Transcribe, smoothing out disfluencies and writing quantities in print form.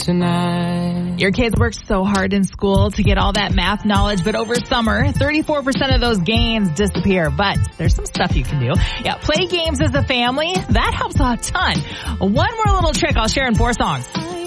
tonight. Your kids work so hard in school to get all that math knowledge, but over summer, 34% of those gains disappear. But there's some stuff you can do. Yeah, play games as a family. That helps a ton. One more little trick I'll share in 4 songs.